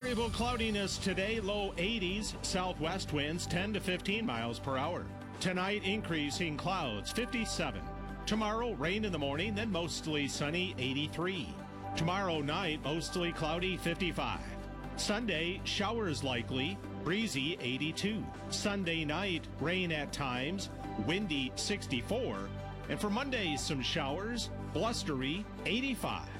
Variable cloudiness today, low 80s, southwest winds 10 to 15 miles per hour. Tonight, increasing clouds, 57. Tomorrow, rain in the morning, then mostly sunny, 83. Tomorrow night, mostly cloudy, 55. Sunday, showers likely, breezy, 82. Sunday night, rain at times, windy, 64. And for Monday, some showers, blustery, 85.